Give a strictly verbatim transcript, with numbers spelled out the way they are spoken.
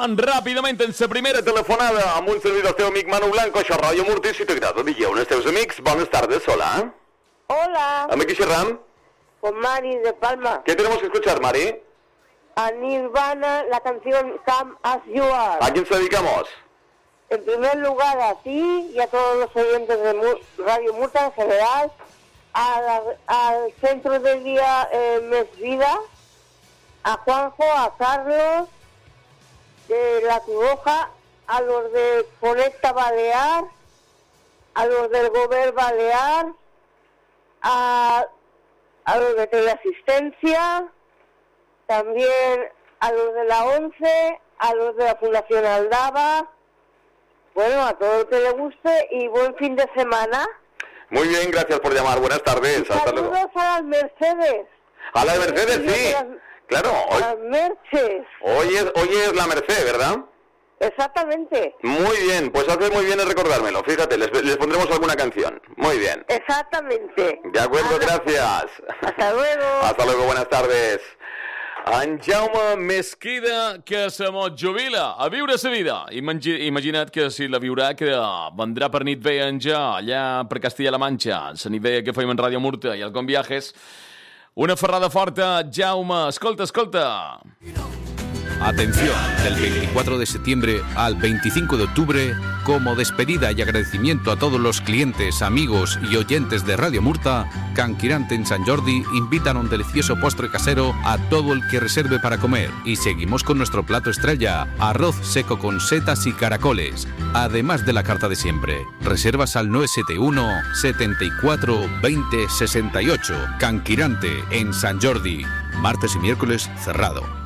ràpidament en la primera telefonada amb un servidor teu amic Manu Blanco, això és Ràdio Murta, i si t'agrada Dijous, els teus amics, bones tardes, hola. Hola. ¿Amb qui xerram? Con Mari de Palma. ¿Qué tenemos que escuchar, Mari? A Nirvana, la canción Come As You Are. ¿A quién se dedicamos? En primer lugar a ti y a todos los oyentes de Mu- Radio Murta en general, a la- al Centro del Día eh, Mes Vida, a Juanjo, a Carlos, de La Turoja, a los de Conecta Balear, a los del Gober Balear, a, a los de Teleasistencia, también a los de la ONCE, a los de la Fundación Aldaba, bueno, a todo el que le guste y buen fin de semana. Muy bien, gracias por llamar, buenas tardes, hasta luego. Saludos a las Mercedes. A la de Mercedes, sí, claro, A hoy, las Merces, hoy, es, hoy es la Merced, ¿verdad? exactamente, Muy bien, pues haces muy bien en recordármelo, fíjate, les, les pondremos alguna canción, muy bien. exactamente. De acuerdo, Hasta- gracias. Hasta luego. Hasta luego, buenas tardes. En Jaume Mesquida, que se mos jubila a viure sa vida. Imagi imagina't que si la viurà, que vendrà per nit veïnja allà per Castilla-La Manxa, la nit veia que fèiem en Ràdio Murta i el Com Viajes. Una ferrada forta, Jaume. Escolta, escolta. Atención, del veinticuatro de septiembre al veinticinco de octubre, como despedida y agradecimiento a todos los clientes, amigos y oyentes de Radio Murta, Can Quirante en Sant Jordi invitan a un delicioso postre casero a todo el que reserve para comer. Y seguimos con nuestro plato estrella, arroz seco con setas y caracoles, además de la carta de siempre. Reservas al nueve siete uno, setenta y cuatro, veinte, sesenta y ocho. Can Quirante en Sant Jordi, martes y miércoles cerrado.